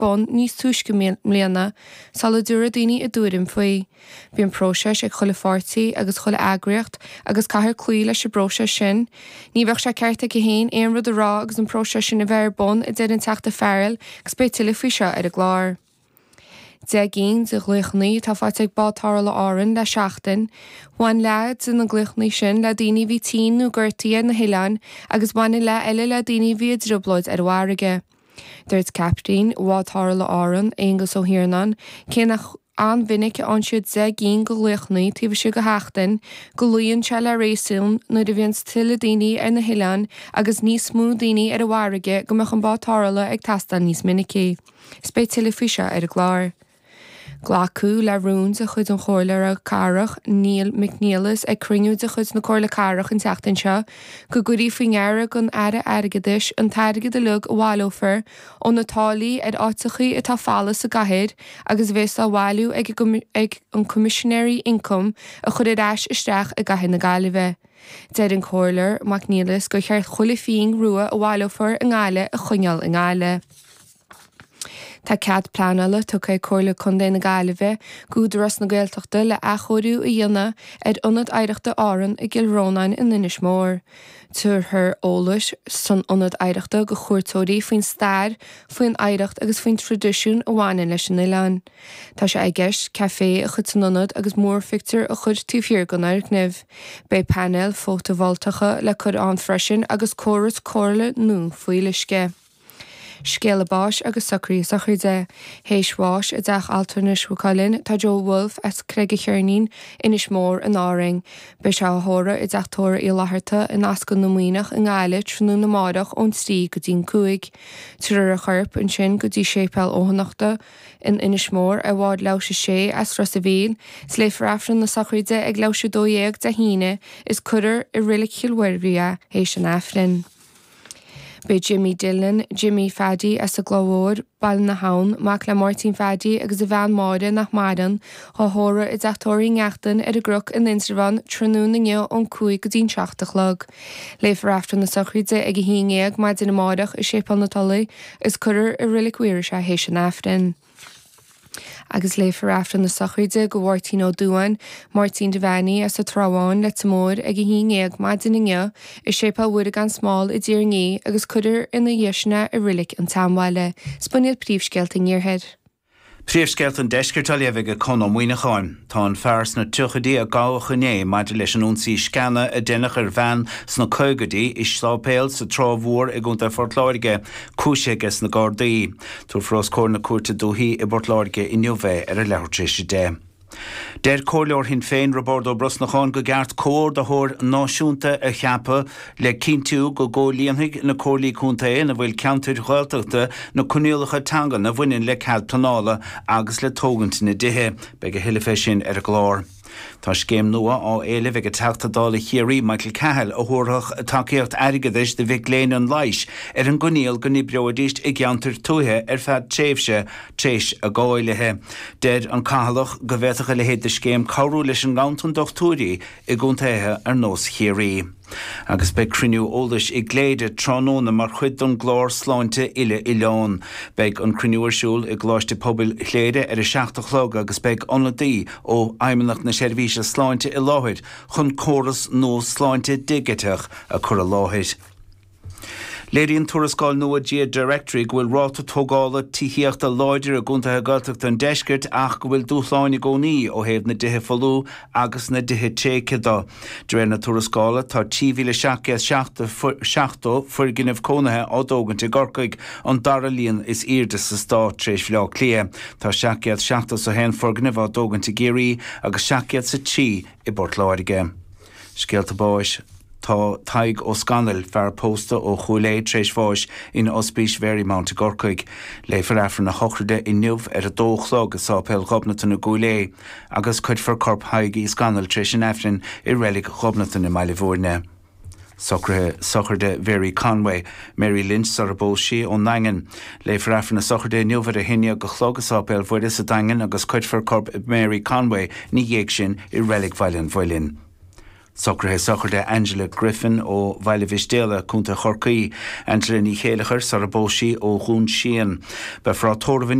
bon níos túisce mbliana sala dúra daoine I dúrim faoi. Bhíon próiseas ag chola fortaí agus chola agriocht agus caithear clú leis bróise sin. Ní bheadh sé cearta go héin éon rud a rá agus an próise sin a bheith bon I deireadh an teachta fearil gus bé tuile faoi seo ar a gláir. De gén de gluchnaí tá fáit ag bátáir le áran le seachtain, bhain lead in na gluchnaí sin le daoine bhí tí nó gurtaí na Héileán agus bhaine le eile le daoine bhí dribblóid ar bharige. Dúirt captain bhátáir le áran Angus ó Hiarnan, cé nach an vinnic an siad de gén go gluchnaí tíbh si go heachtain, go luíonn se le réisiún nó de bhíonn tuile daoine ar na Héileán agus níos smú daoine ar a bharige go meach an bátáirla ag tastal níos minicí. Spé tuile faoi seo ar a gláir. Glacú le rún a chud an chóirle a carach Neil McNeilis ag crinú de chud na cóirle carach an teachtain seo, go gurí faoingeara gon airgadis an tairige de lug bháilófer ón na tálaí ar áitichaí atá fálas a gahéad agus bhés a bháilú ag an commissionary income a chud iráis isteach a gahin na Gaillimhe. Deir an cóirler McNeilis go cheart chola fiing rua a bháilófer an gáile a chuneal an gáile. Tá cead planala tu é cóirla chun na Gaillimhe gúdaras na Gaeltachta le achóú a dhéanana ar ionad éireachta áran I Gilrónain in Innis Mór. Tuair thar ólais san ionad éireachta go chuirtóirí faoin stair, faoin éireacht agus faoin tradiisiún a bhhaine leis an Uile. Tá sé ag gceist café a chud san ionad agus mór fictar a chud tíofiar gan air gnimh. Bei panel fótaváltacha le chud an freisin agus córas cóirla nó faoi lisce. Scéal báis agus sacrí sacrí de héisháis a deach altarnis bhuacálinn tá Joe Wolf as Craig Chearnín Innis Mór an áring. Bei se thóra I deachtóra I látharta in ascan na muoinech an gáile trúnú na máireach ón stí go dtín cuaig. Tuair a chorp an sin go dtí sépel óhanachta in Innis Mór a bhád leise sé as ras a bhíon, sléifar afran na sacríide ag leise dóéag de híine is cuidir I rilik chiilhuirbhí hééis an afrin. Bei Jimmy Dillon, Jimmy Faddy as a glóhór, ball na haun, mac le Martin Faddy agus a bhean máide nach maidan, thóra I deachtóirí ngeachtain ar a gruc in Instraván trúnú na nniu ón cuaig go dtín 7 lug. Léifar aftar na sacríide ag a híineag maid in na máideach I sépal na talaí is cuidir I rilik cuiir se hééis an afrin. Agus léifar aftar na sacríide go bhhairtín ó dúin, Martin de Vanny as a tráháin le mór ag a híineag maid in na nniu is sépal bhuaide gan smáil I dtír ní agus cuidir in na dhéisina I rilik an tamhaile. Spunniad príomhsceilt in níorhead. Príomhsceilt an deisceart a léibh a chun am muoineáin. Tá an fearrs na tuchadaí a gácha né maidir leis an únsaí scanna a dénach ar bhean sna cógadaí is slápéil sa trámhór I gúnta fortláirige cúisegus na Gardaí. Tú froscóir na cuairta dúthaí I bortláirige I Nniuvé ar a leabhartrééis dé. Der cóirleor hin féin Roberto Brosnachán go gceart cóir de thóir náisiúnta a cheappa le cinntiú go ggólíontaigh na cóirlaí cúntaí na bhfuil ceantar ghailteachta na cúnéalacha tanga na bhainin le cead planála agus le tógant na dithe beag a hiile sin ar a glár. Tá scéim nua á éileh ag a teachtadála chéirí Michael Cahill a thuirthach takeíocht airgeadis de bhíh léin an leiis ar an gníal go ní breoidíist I gceantar túthe ar fead tréimhse tréis a gáilethe. Deir an Cahallach go bhheitacha le héad de scéim cabhrú leis an gceantaí dochtúirí I gúntaithe ar nós chéirí. Agus be criniú ólas I gléide tróna mar chuid don glór sláinte ile Ileán. Beag an criniúirsúil I gláiste pobil chléide ar a 7 lug agus beag onladí ó aimimeach na seirbhíse sláinte I láthid chun córas nó sláinte digateach a chur a láthid. Léiríonn tuarascáil nua dia directory go bhfuil ráta tógála títhíochta láidir a gúntathe gailteachta an deisceart ach go bhfuil dúshláin I gcónaí ó thaobh na dithe fallú agus na dithe técada. Dre na tuarascála tá 2017 fuirginmh cónathe á dógant I gorcaig an dara líon is irde sa stát tréis bhleá clia. Tá 17 sa hen fuirginmh á dógant I géirí agus 17 sa tí I bortláirige. Scéalta báis. Tá taig ó scanal fear pósta ó chuléid tréis fáis in ospís Very Mount Gorcaig. Léifar afran na chochraide I Nniuh ar a 2 lug is sápéil chobnata na gúlé agus chuid for corp haig I scanal tréis an afrin I relic chobnata na Mailivórne. Socrde Very Conway, Mary Lynch Sarabó sí ó Nangan. Léifar afran na socrde Nniuh ar a hinne go chlogus sápéil bhuiide sa Dangan agus chuid for corp Mary Conway ní dhéag sin I relic bhailin bhailin. Socrthe sochar de Angela Griffin ó bhaile bhistéile chunta Chorcaí, Angela ní chéalachar sa bóisí ó Dhún Sian. Ba frá